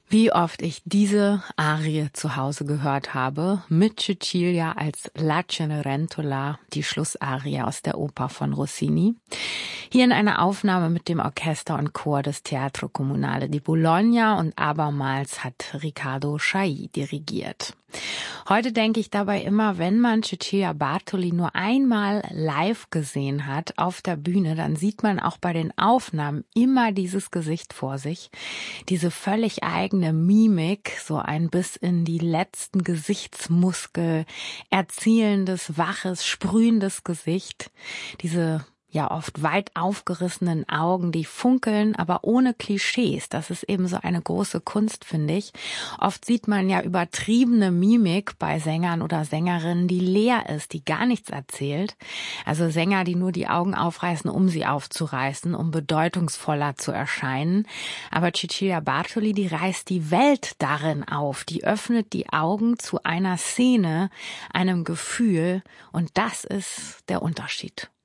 Wie oft ich diese Arie zu Hause gehört habe, mit Cecilia als La Cenerentola, die Schlussarie aus der Oper von Rossini. Hier in einer Aufnahme mit dem Orchester und Chor des Teatro Comunale di Bologna und abermals hat Riccardo Chailly dirigiert. Heute denke ich dabei immer, wenn man Cecilia Bartoli nur einmal live gesehen hat auf der Bühne, dann sieht man auch bei den Aufnahmen immer dieses Gesicht vor sich, diese völlig eigene Mimik, so ein bis in die letzten Gesichtsmuskel erzielendes, waches, sprühendes Gesicht, diese ja oft weit aufgerissenen Augen, die funkeln, aber ohne Klischees. Das ist eben so eine große Kunst, finde ich. Oft sieht man ja übertriebene Mimik bei Sängern oder Sängerinnen, die leer ist, die gar nichts erzählt. Also Sänger, die nur die Augen aufreißen, um sie aufzureißen, um bedeutungsvoller zu erscheinen. Aber Cecilia Bartoli, die reißt die Welt darin auf. Die öffnet die Augen zu einer Szene, einem Gefühl. Und das ist der Unterschied.